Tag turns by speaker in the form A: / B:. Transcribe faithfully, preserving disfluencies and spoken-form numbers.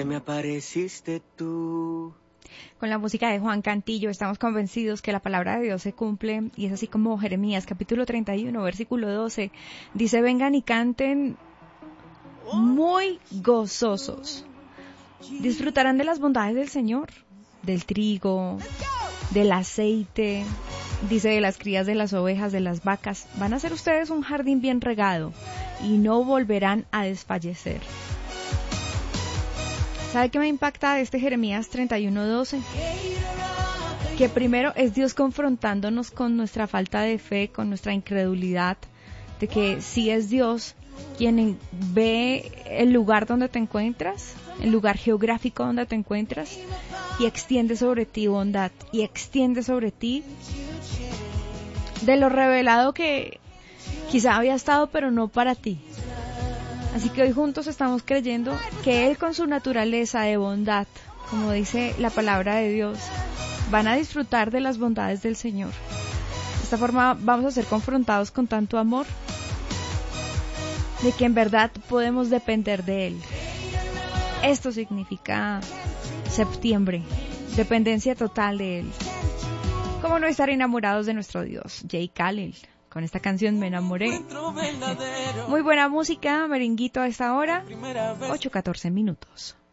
A: se me apareciste tú.
B: Con la música de Juan Cantillo estamos convencidos que la palabra de Dios se cumple, y es así como Jeremías capítulo treinta y uno versículo doce dice: vengan y canten muy gozosos, disfrutarán de las bondades del Señor, del trigo, del aceite, dice, de las crías de las ovejas, de las vacas. Van a ser ustedes un jardín bien regado y no volverán a desfallecer. ¿Sabe qué me impacta de este Jeremías treinta y uno doce? Que primero es Dios confrontándonos con nuestra falta de fe, con nuestra incredulidad, de que sí es Dios quien ve el lugar donde te encuentras, el lugar geográfico donde te encuentras, y extiende sobre ti bondad, y extiende sobre ti de lo revelado que quizá había estado, pero no para ti. Así que hoy juntos estamos creyendo que Él, con su naturaleza de bondad, como dice la palabra de Dios, van a disfrutar de las bondades del Señor. De esta forma vamos a ser confrontados con tanto amor, de que en verdad podemos depender de Él. Esto significa septiembre, dependencia total de Él. ¿Cómo no estar enamorados de nuestro Dios? Jay Khalil, con esta canción Me Enamoré. Muy buena música, merenguito a esta hora, ocho catorce minutos.